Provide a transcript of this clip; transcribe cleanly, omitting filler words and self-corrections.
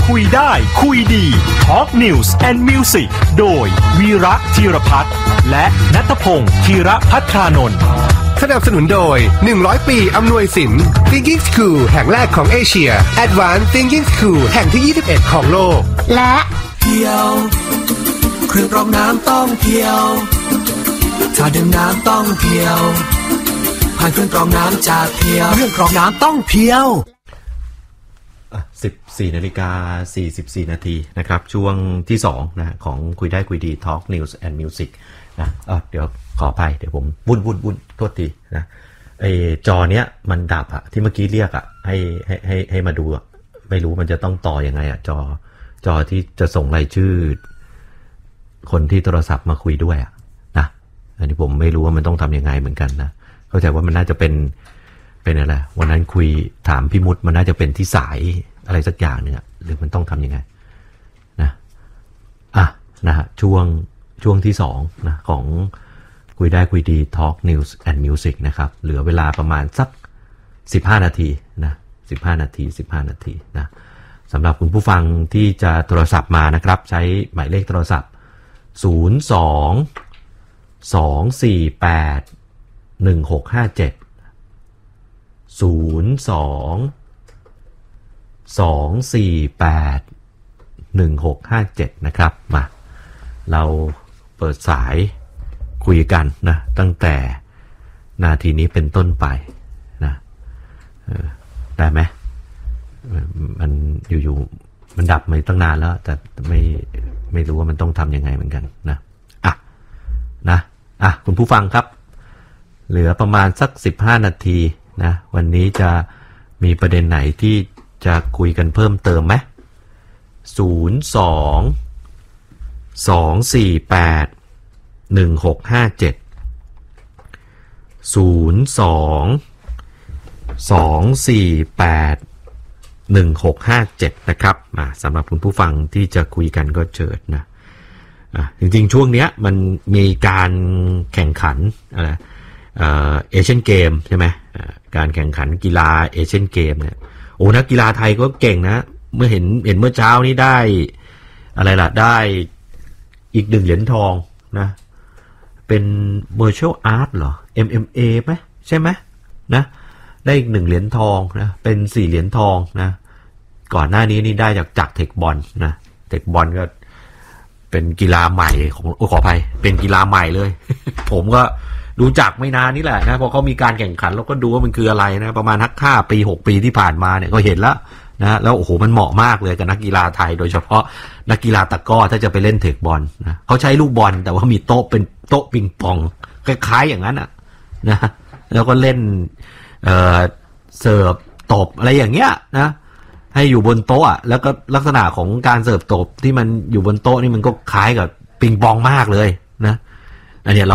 คุยได้คุยดี Talk News and Music โดยวีระธีรพัฒน์และณัฐพงศ์ธีรภัทรานนท์สนับสนุนโดย100ปีอำนวยสิน Thinking School แห่งแรกของเอเชีย Advanced Thinking School แห่งที่21ของโลกและเพียวเครื่องกรองน้ำต้องเพียวถ้าดื่มน้ำต้องเพียวผ่านเครื่องกรองน้ำจากเพียวเครื่องกรองน้ำต้องเพียว 14:44 นาทีนะครับช่วงที่2นะของคุยได้คุยดี Talk News and Music นะเดี๋ยวขออภัยเดี๋ยวผมวุ่นโทษทีนะไอ้จอเนี้ยมันดับอะที่เมื่อกี้เรียกอะให้มาดูอะไม่รู้มันจะต้องต่อยังไงอะจอที่จะส่งรายชื่อคนที่โทรศัพท์มาคุยด้วยอะนะอันนี้ผมไม่รู้ว่ามันต้องทำยังไงเหมือนกันนะเข้าใจว่ามันน่าจะเป็นอะไรวันนั้นคุยถามพี่มุดมันน่าจะเป็นที่สายอะไรสักอย่างนึงหรือมันต้องทำยังไงนะนะฮะช่วงที่2นะของคุยได้คุยดี Talk News and Music นะครับเหลือเวลาประมาณสัก15 นาทีนะ15 นาทีนะสำหรับคุณผู้ฟังที่จะโทรศัพท์มานะครับใช้หมายเลขโทรศัพท์02-248-1657 02-248-1657 นะครับมาเราเปิดสายคุยกันนะตั้งแต่นาทีนี้เป็นต้นไปนะได้ไหมมันอยู่ๆมันดับมาตั้งนานแล้วแต่ไม่รู้ว่ามันต้องทำยังไงเหมือนกันนะคุณผู้ฟังครับเหลือประมาณสัก15 นาทีนะวันนี้จะมีประเด็นไหนที่จะคุยกันเพิ่มเติมไหม02-248-1657 02-248-1657 นะครับสำหรับคุณผู้ฟังที่จะคุยกันก็เชิญนะจริงๆช่วงเนี้ยมันมีการแข่งขันอะไรเอเชียนเกมใช่ไหมการแข่งขันกีฬาเอเชียนเกมเนี่ยโอ้นักกีฬาไทยก็เก่งนะเมื่อเห็นเมื่อเช้านี้ได้อะไรล่ะได้อีก1 เหรียญทองนะเป็น martial art เหรอ MMA ไหมใช่ไหมนะได้อีก1 เหรียญทองนะเป็น4 เหรียญทองนะก่อนหน้านี้นี่ได้จากเทคบอลนะเทคบอลก็เป็นกีฬาใหม่ของขออภัยเป็นกีฬาใหม่เลย ผมก็รู้จักไม่นานนี่แหละนะพอเขามีการแข่งขันเราก็ดูว่ามันคืออะไรนะประมาณ5 ปี 6 ปีที่ผ่านมาเนี่ยก็เห็นแล้วนะแล้วโอ้โหมันเหมาะมากเลยกับนักกีฬาไทยโดยเฉพาะนักกีฬาตะกร้อถ้าจะไปเล่นเทคบอลนะเขาใช้ลูกบอลแต่ว่ามีโต๊ะเป็นโต๊ะปิงปองคล้ายๆอย่างนั้นนะแล้วก็เล่นเสิร์ฟตบอะไรอย่างเงี้ยนะให้อยู่บนโต๊ะแล้วก็ลักษณะของการเสิร์ฟตบที่มันอยู่บนโต๊ะนี่มันก็คล้ายกับปิงปองมากเลยนะอันนี้